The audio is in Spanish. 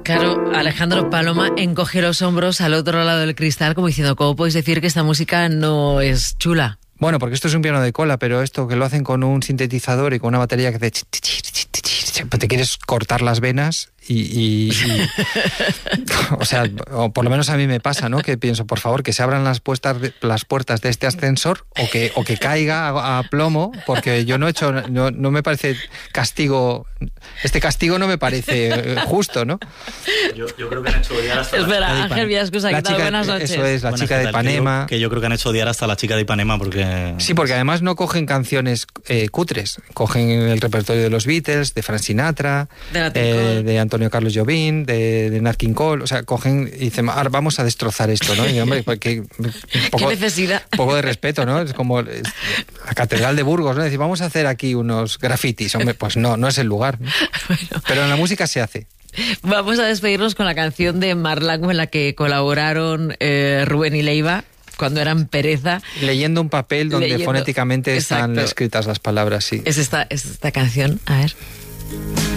Claro, Alejandro Paloma encoge los hombros al otro lado del cristal como diciendo, ¿cómo podéis decir que esta música no es chula? Bueno, porque esto es un piano de cola, pero esto que lo hacen con un sintetizador y con una batería que hace... te quieres cortar las venas y o sea, o por lo menos a mí me pasa, ¿no? Que pienso, por favor, que se abran las puertas de este ascensor o que caiga a plomo, porque yo no me parece castigo, este castigo no me parece justo, ¿no? Yo creo que han hecho odiar hasta Espera, Ángel Viascos, ¿qué tal? Buenas noches. Eso es, la chica de Ipanema. Que yo creo que han hecho odiar hasta la chica de Ipanema porque... Sí, porque además no cogen canciones cutres, cogen el repertorio de los Beatles, de Frank Sinatra, de Antonio Carlos Jobim, de Nat King Cole, o sea, cogen y dicen, ahora vamos a destrozar esto, ¿no? Y hombre, porque ¿qué necesidad? Un poco de respeto, ¿no? Es como la Catedral de Burgos, ¿no? Decir, vamos a hacer aquí unos grafitis, hombre, pues no es el lugar, ¿no? Bueno. Pero en la música se hace. Vamos a despedirnos con la canción de Marlac en la que colaboraron Rubén y Leiva cuando eran Pereza. Leyendo un papel donde fonéticamente están escritas las palabras, sí. Es esta canción, a ver.